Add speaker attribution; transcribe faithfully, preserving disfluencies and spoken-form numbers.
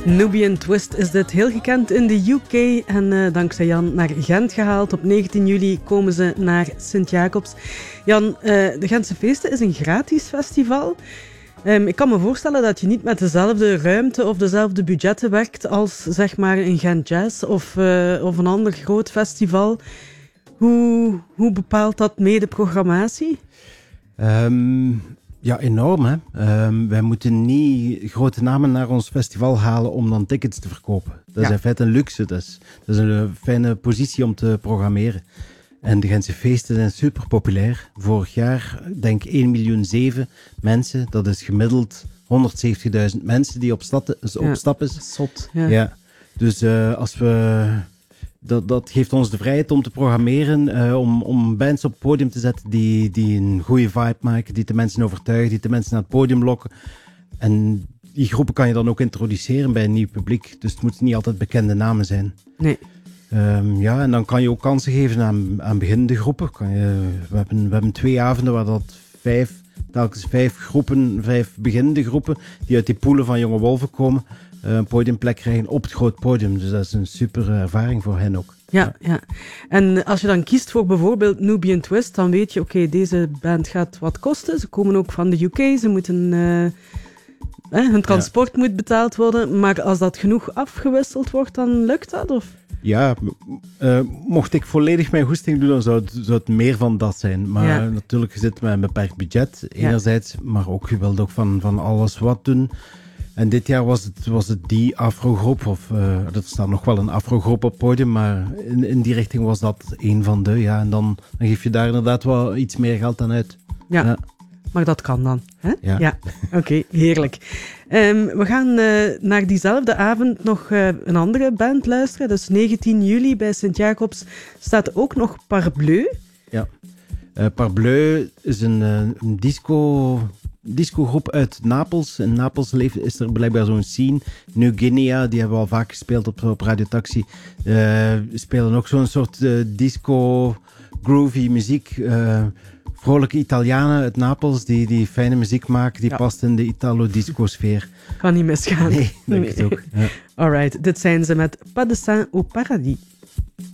Speaker 1: Nubian Twist is dit, heel gekend in de U K en uh, dankzij Jan naar Gent gehaald. Op negentien juli komen ze naar Sint-Jacobs. Jan, uh, de Gentse Feesten is een gratis festival. Um, ik kan me voorstellen dat je niet met dezelfde ruimte of dezelfde budgetten werkt als zeg maar een Gent Jazz of, uh, of een ander groot festival. Hoe, hoe bepaalt dat mee de programmatie?
Speaker 2: Um, ja, enorm. Hè? Um, wij moeten niet grote namen naar ons festival halen om dan tickets te verkopen. Dat ja. is in feite een luxe. Dat is, dat is een fijne positie om te programmeren. En de Gentse Feesten zijn super populair. Vorig jaar, denk ik, één miljoen zeven mensen. Dat is gemiddeld honderdzeventigduizend mensen die op, stad, op
Speaker 1: ja,
Speaker 2: stap is.
Speaker 1: Zot, ja.
Speaker 2: ja. Dus uh, als we... Dat, dat geeft ons de vrijheid om te programmeren, uh, om, om bands op het podium te zetten die, die een goede vibe maken, die de mensen overtuigen, die de mensen naar het podium lokken. En die groepen kan je dan ook introduceren bij een nieuw publiek. Dus het moeten niet altijd bekende namen zijn.
Speaker 1: Nee.
Speaker 2: Um, ja, en dan kan je ook kansen geven aan, aan beginnende groepen. Kan je, we, hebben, we hebben twee avonden waar dat vijf, telkens vijf groepen, vijf beginnende groepen, die uit die poelen van Jonge Wolven komen, een podiumplek krijgen op het groot podium. Dus dat is een super ervaring voor hen ook.
Speaker 1: Ja, ja. En als je dan kiest voor bijvoorbeeld Nubian Twist, dan weet je, oké, okay, deze band gaat wat kosten. Ze komen ook van de U K, ze moeten... Uh, eh, hun transport ja. moet betaald worden. Maar als dat genoeg afgewisseld wordt, dan lukt dat? Of?
Speaker 2: Ja, uh, mocht ik volledig mijn goesting doen, dan zou het, zou het meer van dat zijn. Maar ja. natuurlijk, je zit met een beperkt budget, enerzijds. Ja. Maar ook, je wilt ook van, van alles wat doen. En dit jaar was het, was het die afrogroep, of uh, er staat nog wel een afrogroep op het podium, maar in, in die richting was dat een van de, ja. En dan, dan geef je daar inderdaad wel iets meer geld aan uit.
Speaker 1: Ja, ja. Maar dat kan dan. Hè?
Speaker 2: Ja.
Speaker 1: ja. Oké, okay, heerlijk. Um, we gaan uh, naar diezelfde avond nog uh, een andere band luisteren. Dus negentien juli bij Sint-Jacobs staat ook nog Parbleu.
Speaker 2: Ja, uh, Parbleu is een, uh, een disco... discogroep uit Napels. In Napels leeft, is er blijkbaar zo'n scene. New Guinea, die hebben we al vaak gespeeld op, op Radio Taxi. Uh, spelen ook zo'n soort uh, disco, groovy muziek. Uh, vrolijke Italianen uit Napels die, die fijne muziek maken. Die ja. past in de Italo-disco-sfeer.
Speaker 1: Kan niet misgaan.
Speaker 2: Nee, denk nee. ik ook. Ja.
Speaker 1: Alright, dit zijn ze met Pas de Saint au Paradis.